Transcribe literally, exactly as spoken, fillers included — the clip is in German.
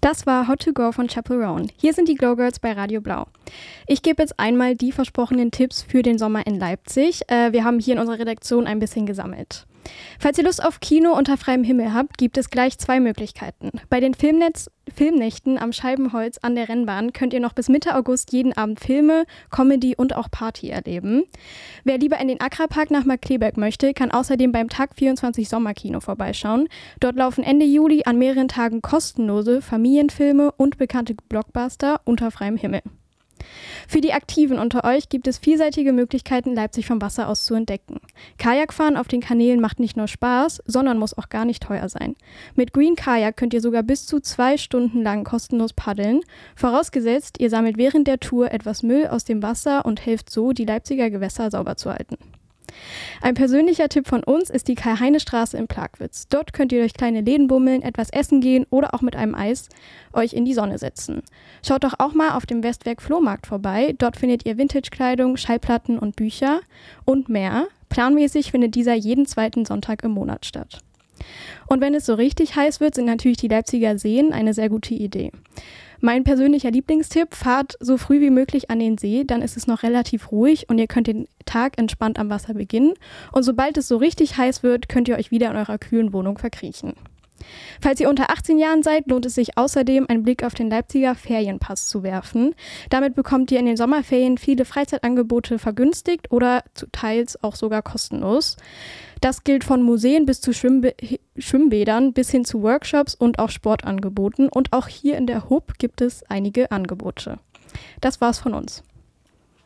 Das war Hot to Go von Chappell Roan. Hier sind die Glow Girls bei Radio Blau. Ich gebe jetzt einmal die versprochenen Tipps für den Sommer in Leipzig. Äh, wir haben hier in unserer Redaktion ein bisschen gesammelt. Falls ihr Lust auf Kino unter freiem Himmel habt, gibt es gleich zwei Möglichkeiten. Bei den Filmnetz- Filmnächten am Scheibenholz an der Rennbahn könnt ihr noch bis Mitte August jeden Abend Filme, Comedy und auch Party erleben. Wer lieber in den Akrapark nach Markkleeberg möchte, kann außerdem beim Tag vierundzwanzig Sommerkino vorbeischauen. Dort laufen Ende Juli an mehreren Tagen kostenlose Familienfilme und bekannte Blockbuster unter freiem Himmel. Für die Aktiven unter euch gibt es vielseitige Möglichkeiten, Leipzig vom Wasser aus zu entdecken. Kajakfahren auf den Kanälen macht nicht nur Spaß, sondern muss auch gar nicht teuer sein. Mit Green Kajak könnt ihr sogar bis zu zwei Stunden lang kostenlos paddeln, vorausgesetzt, ihr sammelt während der Tour etwas Müll aus dem Wasser und helft so, die Leipziger Gewässer sauber zu halten. Ein persönlicher Tipp von uns ist die Karl-Heine-Straße in Plagwitz. Dort könnt ihr durch kleine Läden bummeln, etwas essen gehen oder auch mit einem Eis euch in die Sonne setzen. Schaut doch auch mal auf dem Westwerk Flohmarkt vorbei. Dort findet ihr Vintage-Kleidung, Schallplatten und Bücher und mehr. Planmäßig findet dieser jeden zweiten Sonntag im Monat statt. Und wenn es so richtig heiß wird, sind natürlich die Leipziger Seen eine sehr gute Idee. Mein persönlicher Lieblingstipp, fahrt so früh wie möglich an den See, dann ist es noch relativ ruhig und ihr könnt den Tag entspannt am Wasser beginnen. Und sobald es so richtig heiß wird, könnt ihr euch wieder in eurer kühlen Wohnung verkriechen. Falls ihr unter achtzehn Jahren seid, lohnt es sich außerdem, einen Blick auf den Leipziger Ferienpass zu werfen. Damit bekommt ihr in den Sommerferien viele Freizeitangebote vergünstigt oder zu teils auch sogar kostenlos. Das gilt von Museen bis zu Schwimmb- Schwimmbädern bis hin zu Workshops und auch Sportangeboten. Und auch hier in der H U B gibt es einige Angebote. Das war's von uns.